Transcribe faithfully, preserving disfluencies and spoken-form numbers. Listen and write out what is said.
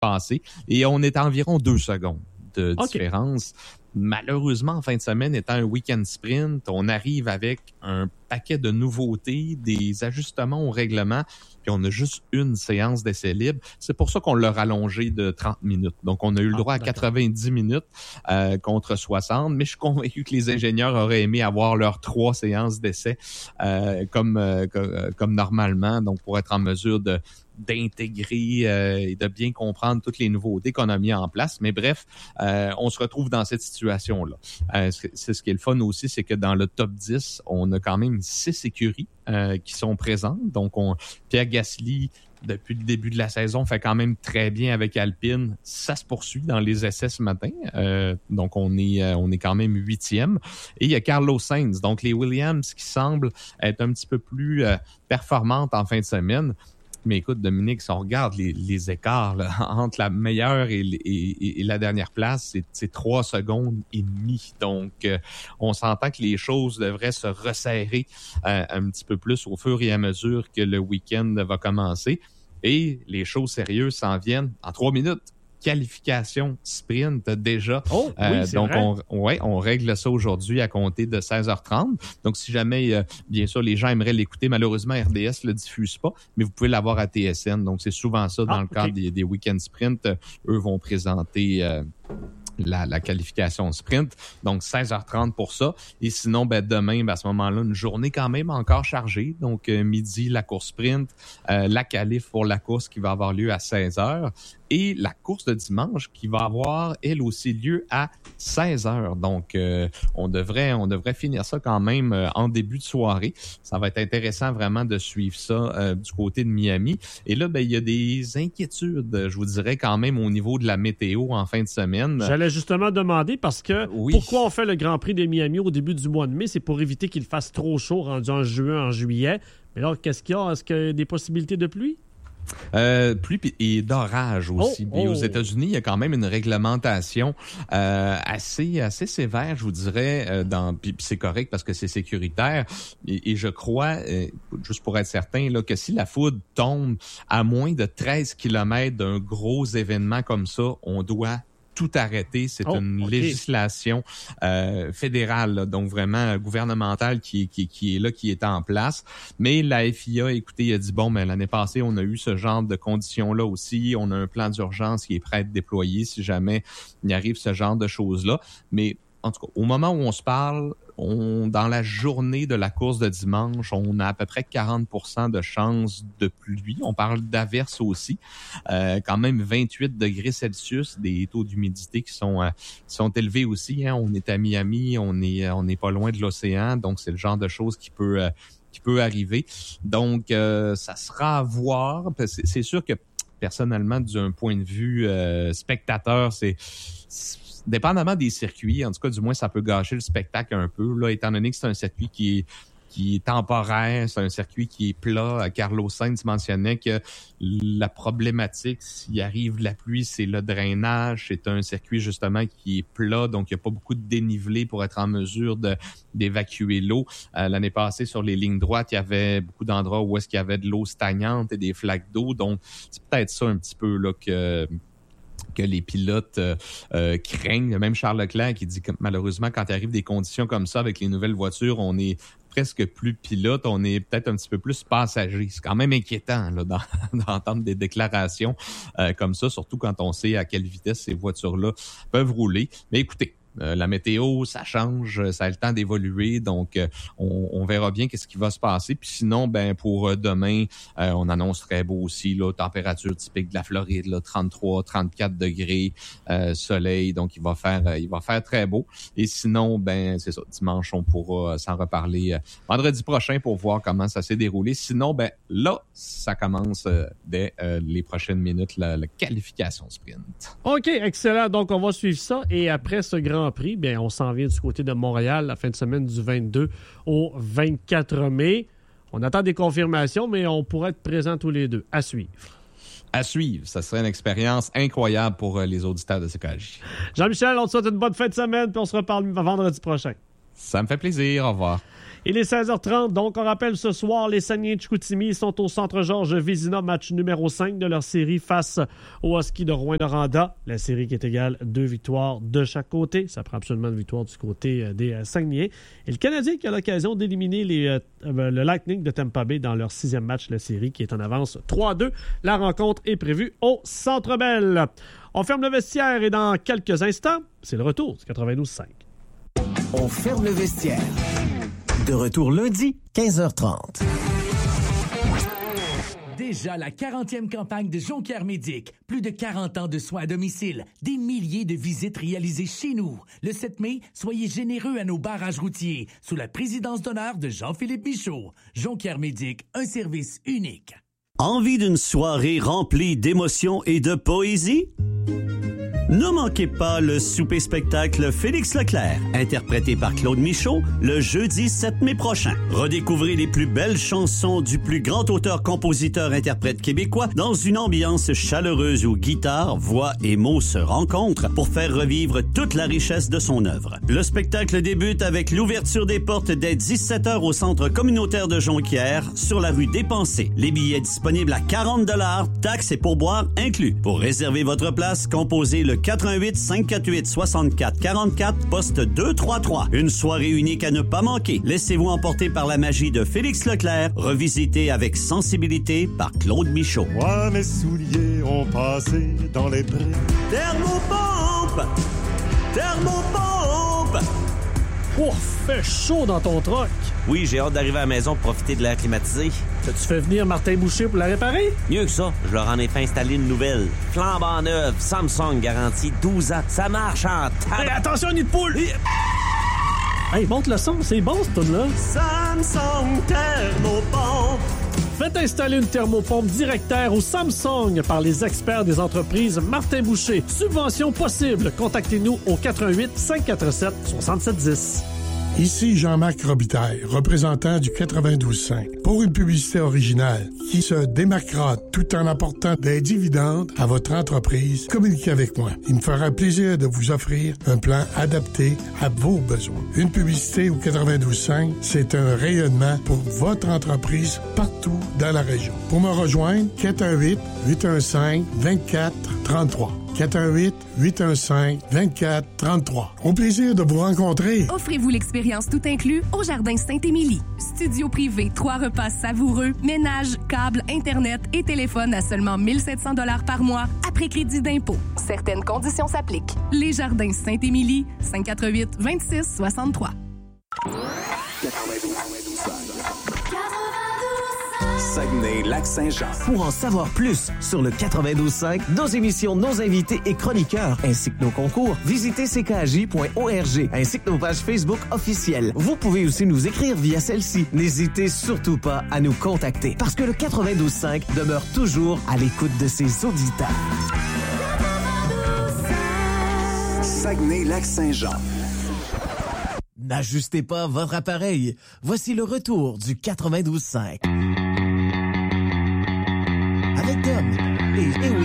passé. Et on est à environ deux secondes de okay. différence. Malheureusement, en fin de semaine, étant un week-end sprint, on arrive avec un paquet de nouveautés, des ajustements au règlement, puis on a juste une séance d'essai libre. C'est pour ça qu'on l'a rallongé de trente minutes. Donc, on a eu le droit ah, à quatre-vingt-dix minutes euh, contre soixante, mais je suis convaincu que les ingénieurs auraient aimé avoir leurs trois séances d'essai euh, comme, euh, comme, comme normalement, donc pour être en mesure de d'intégrer euh, et de bien comprendre toutes les nouveautés qu'on a mis en place. Mais bref, euh, on se retrouve dans cette situation-là. Euh, c'est ce qui est le fun aussi, c'est que dans le top dix, on a quand même six écuries euh, qui sont présentes. Donc, on, Pierre Gasly, depuis le début de la saison, fait quand même très bien avec Alpine. Ça se poursuit dans les essais ce matin. Euh, donc, on est, euh, on est quand même huitième. Et il y a Carlos Sainz. Donc, les Williams qui semblent être un petit peu plus euh, performantes en fin de semaine. Mais écoute, Dominique, si on regarde les, les écarts là, entre la meilleure et, et, et la dernière place, c'est, c'est trois secondes et demie. Donc, euh, on s'entend que les choses devraient se resserrer euh, un petit peu plus au fur et à mesure que le week-end va commencer. Et les choses sérieuses s'en viennent en trois minutes. Qualification sprint déjà. Oh, oui, euh, c'est donc, vrai. on, ouais, on règle ça aujourd'hui à compter de seize heures trente. Donc, si jamais, euh, bien sûr, les gens aimeraient l'écouter, malheureusement, R D S le diffuse pas, mais vous pouvez l'avoir à T S N. Donc, c'est souvent ça dans ah, le cadre okay. des, des week-end sprints. Euh, eux vont présenter euh, la, la qualification sprint. Donc, seize heures trente pour ça. Et sinon, ben, demain, ben, à ce moment-là, une journée quand même encore chargée. Donc, euh, midi, la course sprint, euh, la qualif pour la course qui va avoir lieu à seize heures. Et la course de dimanche qui va avoir, elle aussi, lieu à seize heures. Donc, euh, on devrait on devrait finir ça quand même euh, en début de soirée. Ça va être intéressant vraiment de suivre ça euh, du côté de Miami. Et là, ben il y a des inquiétudes, je vous dirais, quand même au niveau de la météo en fin de semaine. J'allais justement demander parce que oui. Pourquoi on fait le Grand Prix de Miami au début du mois de mai? C'est pour éviter qu'il fasse trop chaud rendu en juin, en juillet. Mais là, qu'est-ce qu'il y a? Est-ce qu'il y a des possibilités de pluie? Euh, pluie et d'orage aussi. Oh, Puis oh. aux États-Unis, il y a quand même une réglementation euh, assez assez sévère, je vous dirais. Euh, dans, puis c'est correct parce que c'est sécuritaire. Et, et je crois, euh, juste pour être certain, là, que si la foudre tombe à moins de treize kilomètres d'un gros événement comme ça, on doit tout arrêter. C'est oh, une okay. législation euh, fédérale, là, donc vraiment gouvernementale qui, qui, qui est là, qui est en place. Mais la F I A, écoutez, il a dit, bon, mais l'année passée, on a eu ce genre de conditions-là aussi. On a un plan d'urgence qui est prêt à être déployé si jamais il arrive ce genre de choses-là. Mais en tout cas, au moment où on se parle, on, dans la journée de la course de dimanche, on a à peu près quarante pour cent de chances de pluie. On parle d'averses aussi. Euh, quand même vingt-huit degrés Celsius, des taux d'humidité qui sont, euh, qui sont élevés aussi. Hein. On est à Miami, on est, on n'est pas loin de l'océan, donc c'est le genre de choses qui peut, euh, qui peut arriver. Donc, euh, ça sera à voir. C'est, c'est sûr que personnellement, d'un point de vue euh, spectateur, c'est... c'est dépendamment des circuits, en tout cas, du moins, ça peut gâcher le spectacle un peu. Là, étant donné que c'est un circuit qui est, qui est temporaire, c'est un circuit qui est plat. Carlos Sainz mentionnait que la problématique, s'il arrive la pluie, c'est le drainage. C'est un circuit, justement, qui est plat, donc il n'y a pas beaucoup de dénivelé pour être en mesure de, d'évacuer l'eau. Euh, l'année passée, sur les lignes droites, il y avait beaucoup d'endroits où est-ce qu'il y avait de l'eau stagnante et des flaques d'eau. Donc, c'est peut-être ça un petit peu là que... que les pilotes euh, euh, craignent. Même Charles Leclerc qui dit que malheureusement, quand il arrive des conditions comme ça avec les nouvelles voitures, on est presque plus pilote, on est peut-être un petit peu plus passager. C'est quand même inquiétant là, d'entendre des déclarations euh, comme ça, surtout quand on sait à quelle vitesse ces voitures-là peuvent rouler. Mais écoutez, Euh, la météo, ça change, ça a le temps d'évoluer, donc euh, on, on verra bien qu'est-ce qui va se passer. Puis sinon, ben pour euh, demain, euh, on annonce très beau aussi, là, température typique de la Floride, là, trente-trois, trente-quatre degrés, euh, soleil, donc il va faire, euh, il va faire très beau. Et sinon, ben c'est ça, dimanche, on pourra euh, s'en reparler euh, vendredi prochain pour voir comment ça s'est déroulé. Sinon, ben là, ça commence euh, dès euh, les prochaines minutes, la, la qualification sprint. OK, excellent. Donc, on va suivre ça. Et après ce Grand Prix, bien, on s'en vient du côté de Montréal la fin de semaine du vingt-deux au vingt-quatre mai. On attend des confirmations, mais on pourrait être présents tous les deux. À suivre. À suivre. Ça serait une expérience incroyable pour les auditeurs de C K J. Jean-Michel, on te souhaite une bonne fin de semaine, puis on se reparle vendredi prochain. Ça me fait plaisir. Au revoir. Il est seize heures trente, donc on rappelle ce soir, les Saguenay de Chicoutimi sont au Centre Georges Vézina, match numéro cinq de leur série face au Husky de Rouyn-Noranda. La série qui est égale deux victoires de chaque côté. Ça prend absolument une victoire du côté des Saguenayens. Et le Canadien qui a l'occasion d'éliminer les, euh, le Lightning de Tampa Bay dans leur sixième match de la série qui est en avance trois à deux. La rencontre est prévue au Centre Bell. On ferme le vestiaire et dans quelques instants, c'est le retour du quatre-vingt-douze cinq. On ferme le vestiaire. De retour lundi, quinze heures trente. Déjà la quarantième campagne de Jonquière Médic. Plus de quarante ans de soins à domicile. Des milliers de visites réalisées chez nous. Le sept mai, soyez généreux à nos barrages routiers. Sous la présidence d'honneur de Jean-Philippe Michaud. Jonquière Médic, un service unique. Envie d'une soirée remplie d'émotions et de poésie? Ne manquez pas le souper-spectacle Félix Leclerc, interprété par Claude Michaud, le jeudi sept mai prochain. Redécouvrez les plus belles chansons du plus grand auteur-compositeur-interprète québécois dans une ambiance chaleureuse où guitare, voix et mots se rencontrent pour faire revivre toute la richesse de son œuvre. Le spectacle débute avec l'ouverture des portes dès dix-sept heures au Centre communautaire de Jonquière, sur la rue des Pensées. Les billets disponibles à quarante dollars, taxes et pourboires inclus. Pour réserver votre place, composez le quatre un huit, cinq quatre huit, soixante-quatre quarante-quatre, poste deux trois trois. Une soirée unique à ne pas manquer. Laissez-vous emporter par la magie de Félix Leclerc, revisité avec sensibilité par Claude Michaud. Moi, mes souliers ont passé dans les prés. Thermopompe! Thermopompe! Oh, fait chaud dans ton truck! Oui, j'ai hâte d'arriver à la maison pour profiter de l'air climatisé. T'as-tu fait venir Martin Boucher pour la réparer? Mieux que ça, je leur en ai fait installer une nouvelle. Flambant neuve, Samsung, garantie douze ans. Ça marche en tas. Hey, attention, nid de poule! Et... Hey, monte le son, c'est bon, ce tune-là. Samsung Thermopompe! Faites installer une thermopompe directeur au Samsung par les experts des entreprises Martin Boucher. Subvention possible. Contactez-nous au quatre un huit, cinq quatre sept, six sept un zéro. Ici Jean-Marc Robitaille, représentant du quatre-vingt-douze cinq. Pour une publicité originale qui se démarquera tout en apportant des dividendes à votre entreprise, communiquez avec moi. Il me fera plaisir de vous offrir un plan adapté à vos besoins. Une publicité au quatre-vingt-douze cinq, c'est un rayonnement pour votre entreprise partout dans la région. Pour me rejoindre, quatre un huit, huit un cinq, deux quatre trois trois. quatre un huit, huit un cinq, deux quatre trois trois. Au plaisir de vous rencontrer. Offrez-vous l'expérience tout inclus au Jardin Saint-Émilie. Studio privé, trois repas savoureux, ménage, câble, Internet et téléphone à seulement mille sept cents dollars par mois après crédit d'impôt. Certaines conditions s'appliquent. Les Jardins Saint-Émilie, cinq quatre huit, vingt-six soixante-trois. Saguenay-Lac-Saint-Jean. Pour en savoir plus sur le quatre-vingt-douze cinq, nos émissions, nos invités et chroniqueurs, ainsi que nos concours, visitez c k j point org, ainsi que nos pages Facebook officielles. Vous pouvez aussi nous écrire via celle-ci. N'hésitez surtout pas à nous contacter, parce que le quatre-vingt-douze cinq demeure toujours à l'écoute de ses auditeurs. Saguenay-Lac-Saint-Jean. N'ajustez pas votre appareil. Voici le retour du quatre-vingt-douze cinq. Avec Dom et, et